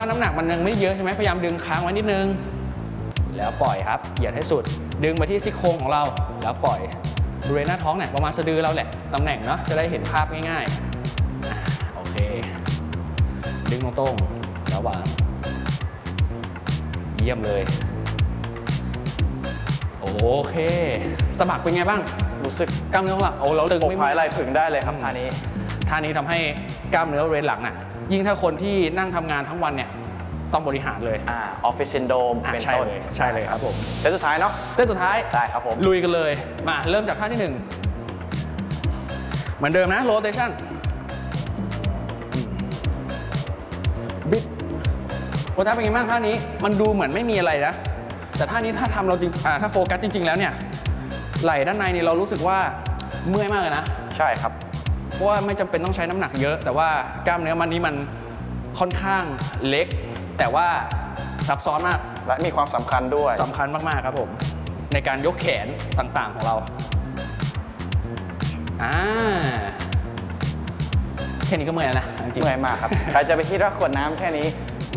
น้ำหนักมันยังไม่เยอะใช่ไหมพยายามดึงค้างไว้นิดนึงแล้วปล่อยครับเหยียดให้สุดดึงไปที่ซี่โครงของเราแล้วปล่อยบริเวณหน้าท้องเนี่ยประมาณสะดือเราแหละตำแหน่งเนาะจะได้เห็นภาพง่ายๆโอเคดึงตรงๆแล้ววางเยี่ยมเลยโอเคสะบักเป็นไงบ้างรู้สึกกล้ามเนื้อหลังโอ้เราตึงไม่พายไหล่ถึงได้เลยครับท่านี้ทำให้กล้ามเนื้อบริเวณหลังน่ะยิ่งถ้าคนที่นั่งทำงานทั้งวันเนี่ยต้องบริหารเลยออฟฟิศซินโดรมเป็นต้นใช่เลยครับผมเซตสุดท้ายเนาะเซตสุดท้ายได้ครับผมลุยกันเลยมาเริ่มจากท่าที่1เหมือนเดิมนะโรเทชั่นบิดโอ้ท่าเป็นไงบ้างท่านี้มันดูเหมือนไม่มีอะไรนะแต่ท่านี้ถ้าทำเราจริงถ้าโฟกัสจริงๆแล้วเนี่ยไหล่ด้านในนี่เรารู้สึกว่าเมื่อยมากเลยนะใช่ครับเพราะว่าไม่จำเป็นต้องใช้น้ำหนักเยอะแต่ว่ากล้ามเนื้อมันค่อนข้างเล็กแต่ว่าซับซ้อนมากและมีความสำคัญด้วยสำคัญมากๆครับผมในการยกแขนต่างๆของเราแค่นี้ก็เมื่อยแล้วนะจริงเมื่อยมากครับใครจะไปคิดว่าขวดน้ำแค่นี้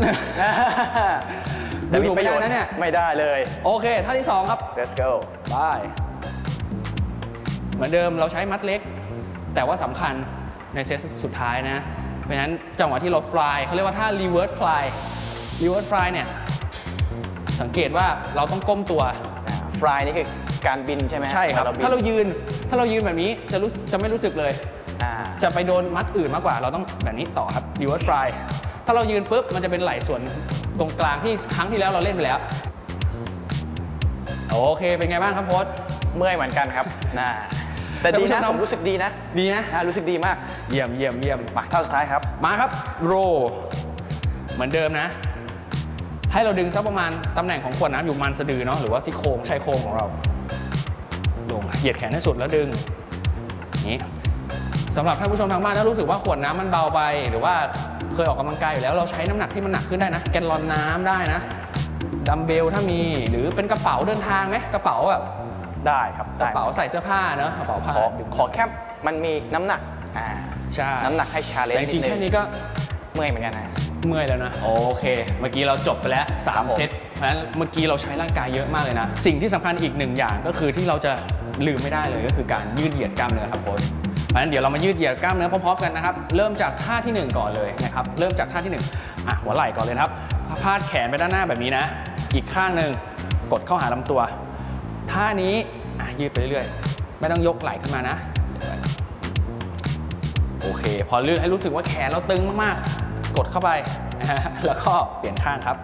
ดูถูกไม่ได้นะเนี่ยไม่ได้เลยโอเคท่าที่2ครับ let's go ไปเหมือนเดิมเราใช้มัดเล็กแต่ว่าสำคัญในเซตสุดท้ายนะเพราะฉะนั้นจังหวะที่เราฟลายเขาเรียกว่าท่า reverse fly เนี่ยสังเกตว่าเราต้องก้มตัวฟลายนี่คือการบินใช่ไหมใช่ครับถ้าเรายืนแบบนี้จะไม่รู้สึกเลยจะไปโดนมัดอื่นมากกว่าเราต้องแบบนี้ต่อครับ reverse fly ถ้าเรายืนปุ๊บมันจะเป็นไหล่ส่วนตรงกลางที่ครั้งที่แล้วเราเล่นไปแล้วโอเคเป็นไงบ้างครับโค้ชเมื่อยเหมือนกันครับแต่ดีนะผมรู้สึกดีนะรู้สึกดีมากเยี่ยมมาท่าสุดท้ายครับมาครับโรเหมือนเดิมนะให้เราดึงสักประมาณตำแหน่งของขวดน้ำอยู่มันสะดือเนาะหรือว่าซี่โครงชายโครงของเราลงเหยียดแขนให้สุดแล้วดึงนี้สำหรับท่านผู้ชมทางบ้านถ้ารู้สึกว่าขวดน้ำมันเบาไปหรือว่าเคยออกกำลังกายอยู่แล้วเราใช้น้ำหนักที่มันหนักขึ้นได้นะแกลลอนน้ำได้นะดัมเบลถ้ามีหรือเป็นกระเป๋าเดินทางไหมกระเป๋าแบบได้ครับกระเป๋าใส่เสื้อผ้าเนอะกระเป๋าผ้าขอแค่มันมีน้ำหนักใช่น้ำหนักให้ชาเลนจ์จริงแค่นี้ก็เมื่อยเหมือนกันนะเมื่อยแล้วนะโอเคเมื่อกี้เราจบไปแล้ว3เซตเพราะฉะนั้นเมื่อกี้เราใช้ร่างกายเยอะมากเลยนะสิ่งที่สำคัญอีก1อย่างก็คือที่เราจะลืมไม่ได้เลยก็คือการยืดเหยียดกล้ามเนื้อครับโค้ชเพราะฉะนั้นเดี๋ยวเรามายืดเหยียดกล้ามเนื้อพร้อมๆกันนะครับเริ่มจากท่าที่1ก่อนเลยนะครับเริ่มจากท่าที่1หัวไหล่ก่อนเลยครับพาดแขนไปด้านหน้าแบบนี้นะอีกข้างหนึ่งกดเข้าหาลำตัวท่านี้ยืดไปเรื่อยๆไม่ต้องยกไหล่ขึ้นมานะโอเคพอให้รู้สึกว่าแขนเราตึงมากๆกดเข้าไปแล้วก็เปลี่ยนข้างครับ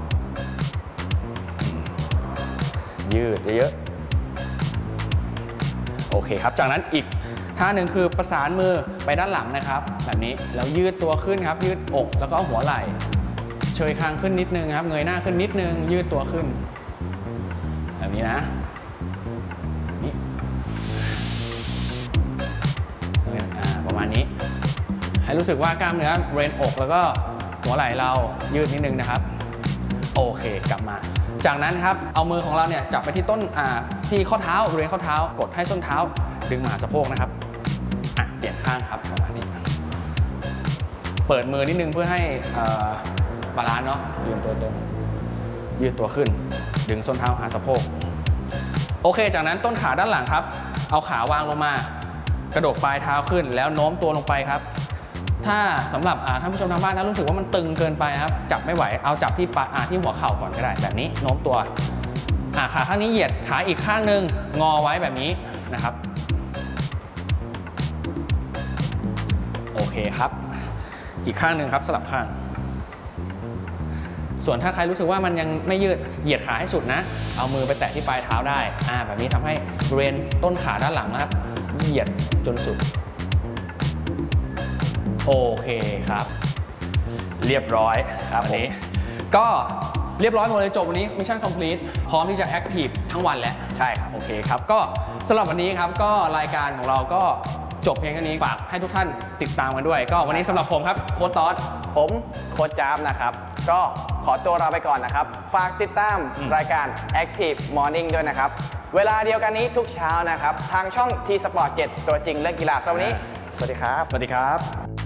ยืดเยอะๆโอเคครับจากนั้นอีกท่าหนึ่งคือประสานมือไปด้านหลังนะครับแบบนี้แล้วยืดตัวขึ้นครับยืดอกแล้วก็หัวไหล่เชยคางขึ้นนิดนึงครับเงยหน้าขึ้นนิดนึงยืดตัวขึ้นแบบนี้นะนี่ประมาณนี้ให้รู้สึกว่ากล้ามเนื้อบริเวณอกแล้วก็หัวไหล่เรายืดนิดนึงนะครับโอเคกลับมาจากนั้นครับเอามือของเราเนี่ยจับไปที่ต้นที่ข้อเท้าบริเวณข้อเท้ากดให้ส้นเท้าดึงมาหาสะโพกนะครับเปลี่ยนข้างครับประมาณนี้เปิดมือนิดนึงเพื่อให้บาลานซ์เนาะยืนตัวตรงยืดตัวขึ้นดึงส้นเท้าหาสะโพกโอเคจากนั้นต้นขาด้านหลังครับเอาขาวางลงมากระดกปลายเท้าขึ้นแล้วโน้มตัวลงไปครับถ้าสำหรับท่านผู้ชมทางบ้านถ้ารู้สึกว่ามันตึงเกินไปครับจับไม่ไหวเอาจับที่ที่หัวเข่าก่อนก็ได้แบบนี้โน้มตัวขาข้างนี้เหยียดขาอีกข้างหนึ่งงอไว้แบบนี้นะครับโอเคครับอีกข้างหนึ่งครับสลับข้างส่วนถ้าใครรู้สึกว่ามันยังไม่ยืดเหยียดขาให้สุดนะเอามือไปแตะที่ปลายเท้าได้แบบนี้ทำให้บริเวณต้นขาด้านหลังนะครับเหยียดจนสุดโอเคครับเรียบร้อยครับวันนี้ก็เรียบร้อยหมดเลยจบวันนี้มิชชั่นคอมพลีทพร้อมที่จะแอคทีฟทั้งวันแล้วใช่ครับโอเคครับก็สำหรับวันนี้ครับก็รายการของเราก็จบเพียงแค่นี้ฝากให้ทุกท่านติดตามกันด้วยก็วันนี้สำหรับผมครับโค้ชต๊อดผมโค้ชจ๊าบนะครับก็ขอตัวลาไปก่อนนะครับฝากติดตามรายการ Active Morning ด้วยนะครับเวลาเดียวกันนี้ทุกเช้านะครับทางช่อง T Sport 7ตัวจริงเรื่องกีฬาสำหรับวันนี้สวัสดีครับสวัสดีครับ